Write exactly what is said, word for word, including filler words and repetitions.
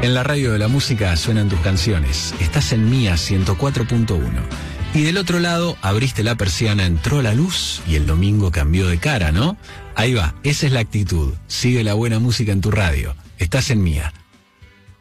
En la radio de la música suenan tus canciones. Estás en Mía ciento cuatro punto uno. Y del otro lado, abriste la persiana, entró la luz y el domingo cambió de cara, ¿no? Ahí va, esa es la actitud. Sigue la buena música en tu radio. Estás en Mía.